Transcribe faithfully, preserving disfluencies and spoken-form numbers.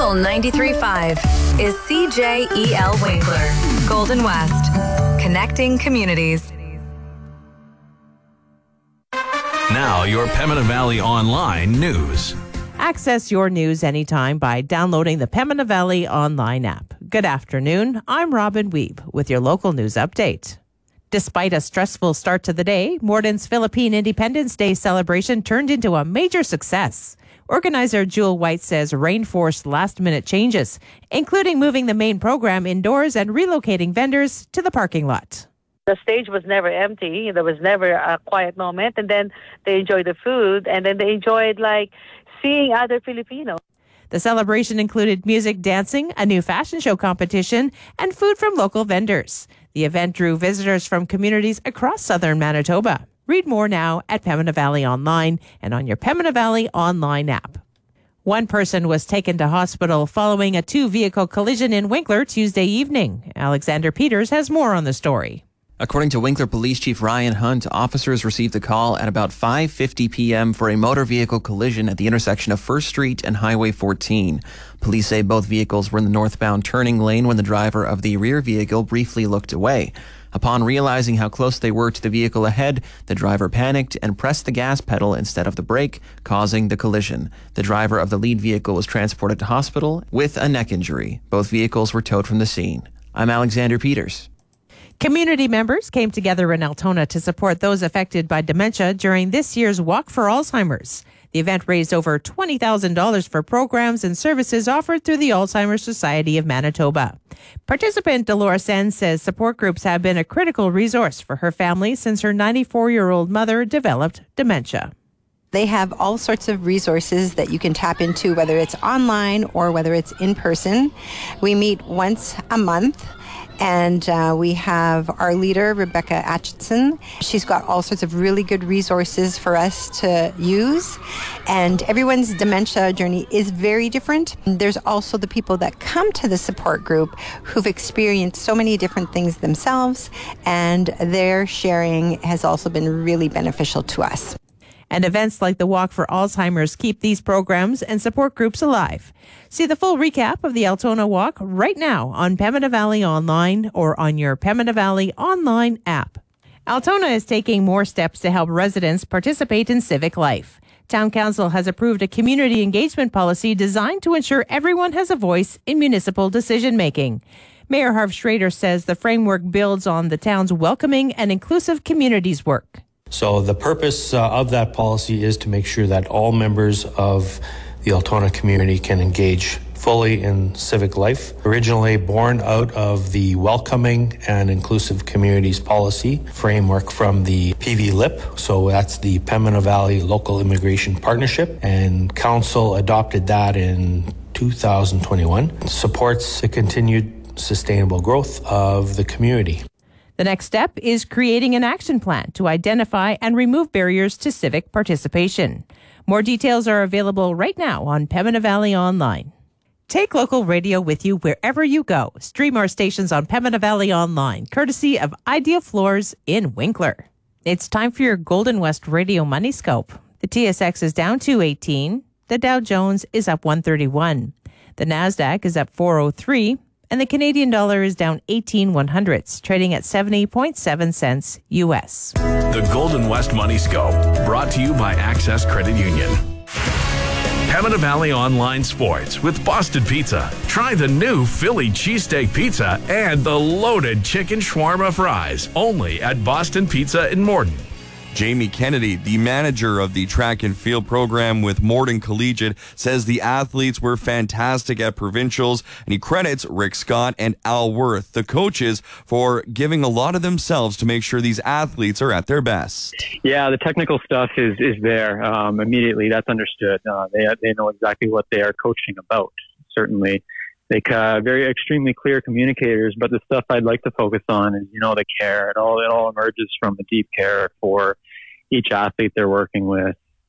Fuel ninety-three point five is C J E L Winkler, Golden West, connecting communities. Now, your Pembina Valley Online news. Access your news anytime by downloading the Pembina Valley Online app. Good afternoon. I'm Robin Weeb with your local news update. Despite a stressful start to the day, Morden's Philippine Independence Day celebration turned into a major success. Organizer Jewel White says rain forced last-minute changes, including moving the main program indoors and relocating vendors to the parking lot. The stage was never empty. There was never a quiet moment. And then they enjoyed the food, and then they enjoyed, like, seeing other Filipinos. The celebration included music, dancing, a new fashion show competition, and food from local vendors. The event drew visitors from communities across southern Manitoba. Read more now at Pembina Valley Online and on your Pembina Valley Online app. One person was taken to hospital following a two-vehicle collision in Winkler Tuesday evening. Alexander Peters has more on the story. According to Winkler Police Chief Ryan Hunt, officers received a call at about five fifty p.m. for a motor vehicle collision at the intersection of First Street and Highway fourteen. Police say both vehicles were in the northbound turning lane when the driver of the rear vehicle briefly looked away. Upon realizing how close they were to the vehicle ahead, the driver panicked and pressed the gas pedal instead of the brake, causing the collision. The driver of the lead vehicle was transported to hospital with a neck injury. Both vehicles were towed from the scene. I'm Alexander Peters. Community members came together in Altona to support those affected by dementia during this year's Walk for Alzheimer's. The event raised over twenty thousand dollars for programs and services offered through the Alzheimer's Society of Manitoba. Participant Dolores Sen says support groups have been a critical resource for her family since her ninety-four-year-old mother developed dementia. They have all sorts of resources that you can tap into, whether it's online or whether it's in person. We meet once a month. And uh, we have our leader, Rebecca Atchison. She's got all sorts of really good resources for us to use. And everyone's dementia journey is very different. There's also the people that come to the support group who've experienced so many different things themselves, and their sharing has also been really beneficial to us. And events like the Walk for Alzheimer's keep these programs and support groups alive. See the full recap of the Altona Walk right now on Pembina Valley Online or on your Pembina Valley Online app. Altona is taking more steps to help residents participate in civic life. Town Council has approved a community engagement policy designed to ensure everyone has a voice in municipal decision-making. Mayor Harv Schrader says the framework builds on the town's welcoming and inclusive communities work. So the purpose uh, of that policy is to make sure that all members of the Altona community can engage fully in civic life. Originally born out of the Welcoming and Inclusive Communities Policy framework from the P V L I P, so that's the Pembina Valley Local Immigration Partnership, and Council adopted that in two thousand twenty-one. It supports the continued sustainable growth of the community. The next step is creating an action plan to identify and remove barriers to civic participation. More details are available right now on Pembina Valley Online. Take local radio with you wherever you go. Stream our stations on Pembina Valley Online, courtesy of Ideal Floors in Winkler. It's time for your Golden West Radio Money Scope. The T S X is down two eighteen. The Dow Jones is up one thirty-one. The NASDAQ is up four oh three. And the Canadian dollar is down eighteen one hundredths, trading at seventy point seven cents U S. The Golden West Money Scope, brought to you by Access Credit Union. Pembina Valley Online Sports with Boston Pizza. Try the new Philly cheesesteak pizza and the loaded chicken shawarma fries, only at Boston Pizza in Morden. Jamie Kennedy, the manager of the track and field program with Morden Collegiate, says the athletes were fantastic at provincials, and he credits Rick Scott and Al Worth, the coaches, for giving a lot of themselves to make sure these athletes are at their best. Yeah, the technical stuff is, is there um, immediately. That's understood. Uh, they, they know exactly what they are coaching about, certainly. They uh, very extremely clear communicators, but the stuff I'd like to focus on is, you know, the care. It all it all emerges from the deep care for each athlete they're working with.